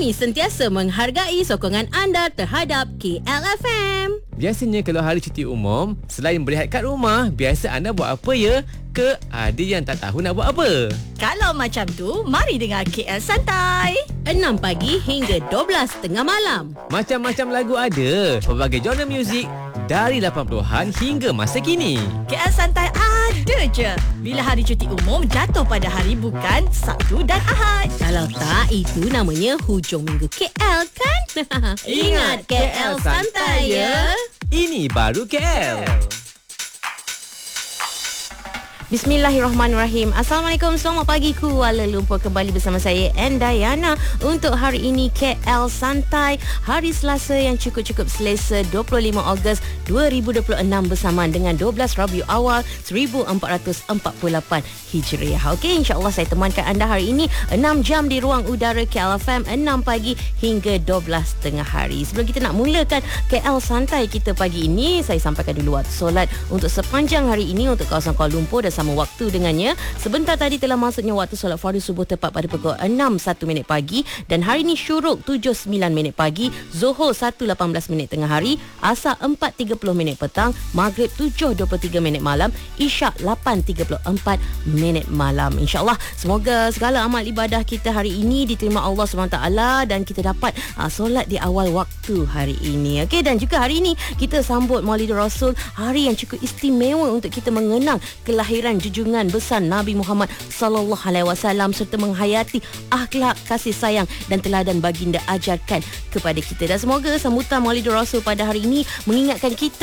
Kami sentiasa menghargai sokongan anda terhadap KLFM. Biasanya kalau hari cuti umum, selain berehat kat rumah, biasa anda buat apa ya? Ke ada yang tak tahu nak buat apa? Kalau macam tu, mari dengar KL Santai. 6 pagi hingga 12 tengah malam. Macam-macam lagu ada, pelbagai genre muzik dari 80-an hingga masa kini. KL Santai ada je bila hari cuti umum jatuh pada hari bukan Sabtu dan Ahad. Kalau tak, itu namanya hujung minggu KL kan? Ingat KL Santai ya. Ini baru KL. Bismillahirrahmanirrahim. Assalamualaikum, selamat pagi Kuala Lumpur. Kembali bersama saya Endayana untuk hari ini KL Santai, hari Selasa yang cukup-cukup selesa, 25 Ogos 2026 bersamaan dengan 12 Rabiul Awal 1448 Hijriah. Okey, insya-Allah saya temankan anda hari ini 6 jam di ruang udara KLFM 6 pagi hingga 12 tengah hari. Sebelum kita nak mulakan KL Santai kita pagi ini, saya sampaikan dulu waktu solat untuk sepanjang hari ini untuk kawasan Kuala Lumpur dan sama waktu dengannya. Sebentar tadi telah masuknya waktu solat fardu subuh tepat pada pukul 6.01 pagi, dan hari ini syuruk 7.09 pagi, Zuhur 1.18 tengah hari, Asar 4.30 petang, Maghrib 7.23 malam, Isyak 8.34 malam. InsyaAllah semoga segala amal ibadah kita hari ini diterima Allah SWT dan kita dapat solat di awal waktu hari ini. Okey, dan juga hari ini kita sambut Maulidur Rasul, hari yang cukup istimewa untuk kita mengenang kelahiran junjungan besar Nabi Muhammad sallallahu alaihi wasallam serta menghayati akhlak kasih sayang dan teladan baginda ajarkan kepada kita. Dan semoga sambutan Maulidur Rasul pada hari ini mengingatkan kita